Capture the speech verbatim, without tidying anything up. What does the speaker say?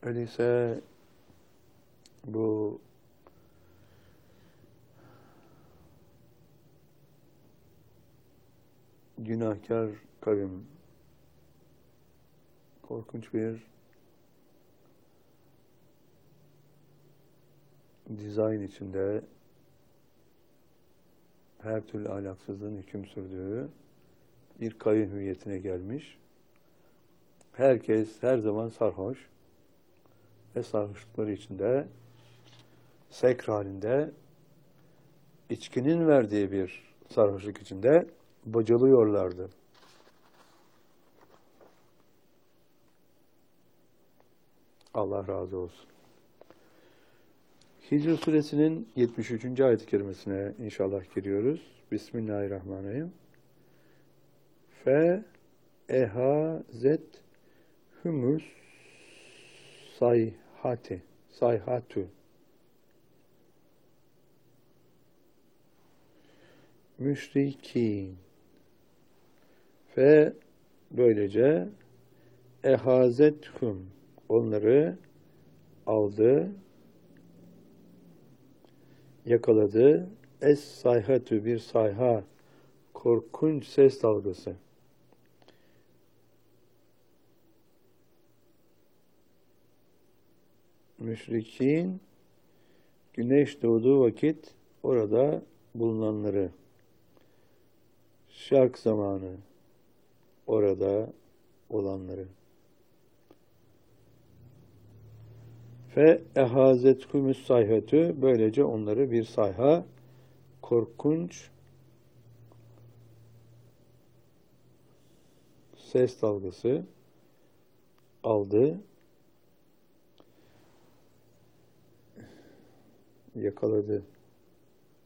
Öyleyse bu günahkar kavim korkunç bir dizayn içinde her türlü ahlaksızlığın hüküm sürdüğü bir kavim hüviyetine gelmiş. Herkes her zaman sarhoş ve sarhoşlukları içinde sekr halinde, içkinin verdiği bir sarhoşluk içinde bocalıyorlardı. Allah razı olsun. Hicr suresinin yetmiş üçüncü ayet-i kerimesine inşallah giriyoruz. Bismillahirrahmanirrahim. Fe ehazet humus sayhati sayhatu müşrikin ve böylece ehazethum onları aldı, yakaladı. Es sayhatu bir sayha, korkunç ses dalgası. Müşrikin güneş doğduğu vakit orada bulunanları, şark zamanı orada olanları. Fe ehazetkumüs sayhatü böylece onları bir sayha, korkunç ses dalgası aldı, yakaladı.